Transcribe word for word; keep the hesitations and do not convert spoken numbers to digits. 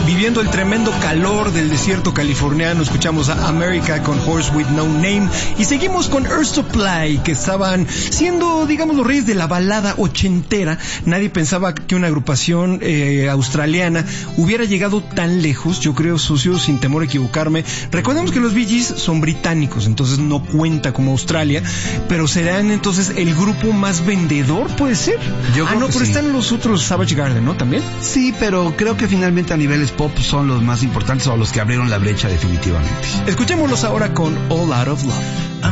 viviendo el tremendo calor del desierto californiano. Escuchamos a America con Horse with No Name y seguimos con Earth Supply, que estaban siendo, digamos, los reyes de la balada ochentera. Nadie pensaba que una agrupación eh, australiana hubiera llegado tan lejos. Yo creo, socio, sin temor a equivocarme. Recordemos que los Bee Gees son británicos, entonces no cuenta como Australia, pero serán entonces el grupo más vendedor, ¿puede ser? Yo ah, creo no, que pero sí. Están los otros Savage Garden, ¿no? ¿También? Sí, pero creo que finalmente a niveles pop son los más importantes o los que abrieron la brecha definitivamente. Escuchémoslos ahora con All Out of Love.